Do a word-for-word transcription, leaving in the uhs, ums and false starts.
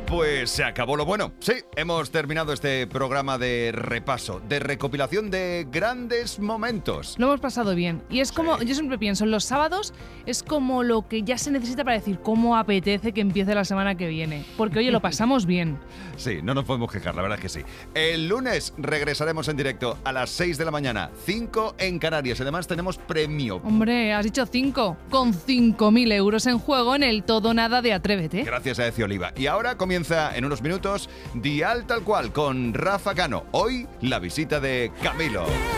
Pues se acabó lo bueno. Sí, hemos terminado este programa de repaso, de recopilación de grandes momentos. Lo hemos pasado bien. Y es como, Sí. yo siempre pienso, los sábados es como lo que ya se necesita para decir cómo apetece que empiece la semana que viene. Porque, oye, lo pasamos bien. Sí, no nos podemos quejar, la verdad es que sí. El lunes regresaremos en directo a las seis de la mañana, cinco en Canarias. Además tenemos premio. Hombre, has dicho cinco. Con cinco mil euros en juego en el todo nada de Atrévete. Gracias a Eci Oliva. Y ahora comienza en unos minutos Dial Tal Cual con Rafa Cano. Hoy la visita de Camilo.